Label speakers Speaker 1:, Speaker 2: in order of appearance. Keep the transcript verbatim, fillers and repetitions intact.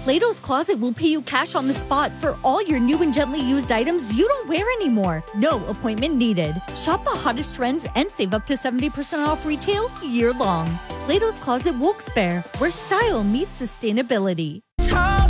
Speaker 1: Plato's Closet will pay you cash on the spot for all your new and gently used items you don't wear anymore. No appointment needed. Shop the hottest trends and save up to seventy percent off retail year long. Plato's Closet Wilkes-Barre, where style meets sustainability.